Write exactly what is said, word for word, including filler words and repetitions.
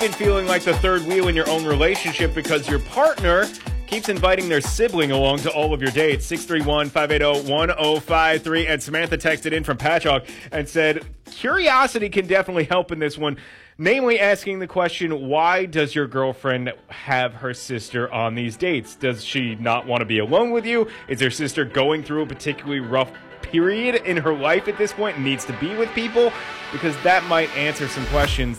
been feeling like the third wheel in your own relationship because your partner keeps inviting their sibling along to all of your dates. six three one, five eight zero, one zero five three. And Samantha texted in from Patchogue and said, curiosity can definitely help in this one. Namely, asking the question, why does your girlfriend have her sister on these dates? Does she not want to be alone with you? Is her sister going through a particularly rough period in her life at this point and needs to be with people? Because that might answer some questions